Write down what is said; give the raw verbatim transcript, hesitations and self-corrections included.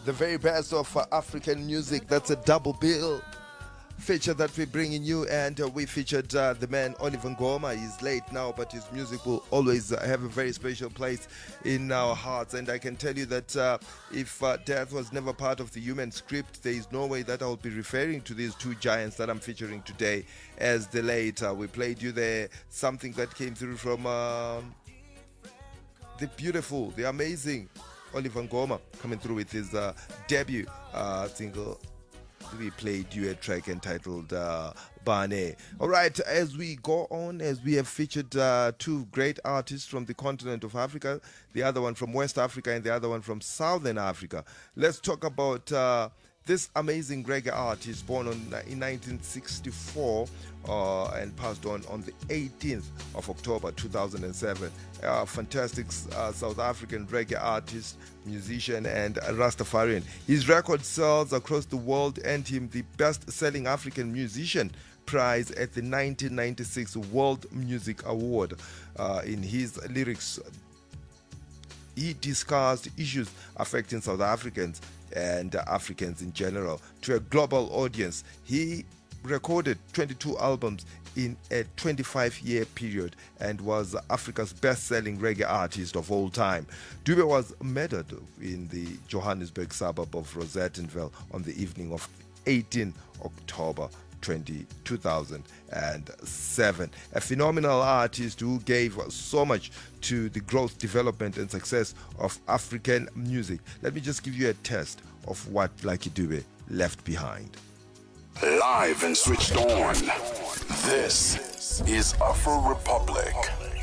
the very best of uh, African music. That's a double bill feature that we're bringing you, and uh, we featured uh, the man Oliver Ngoma. He's late now, but his music will always uh, have a very special place in our hearts. And I can tell you that uh, if uh, death was never part of the human script, there is no way that I'll be referring to these two giants that I'm featuring today as the late. Uh, we played you there something that came through from uh, the beautiful, the amazing Oliver Ngoma, coming through with his uh, debut uh, single. We played you a track entitled uh, Bane. All right, as we go on, as we have featured uh, two great artists from the continent of Africa, the other one from West Africa and the other one from Southern Africa, let's talk about uh, this amazing reggae artist born on, in nineteen sixty-four uh, and passed on on the eighteenth of October two thousand seven. A fantastic uh, South African reggae artist, musician and Rastafarian. His record sales across the world earned him the best-selling African musician prize at the nineteen ninety-six World Music Award. Uh, in his lyrics, he discussed issues affecting South Africans and uh, Africans in general to a global audience. He recorded twenty-two albums in a twenty-five year period and was Africa's best-selling reggae artist of all time. Dube was murdered in the Johannesburg suburb of Rosettenville on the evening of eighteenth October two thousand seven. A phenomenal artist who gave so much to the growth, development and success of African music. Let me just give you a test of what Lucky Dube left behind. Live and switched on. This is Afro Republic.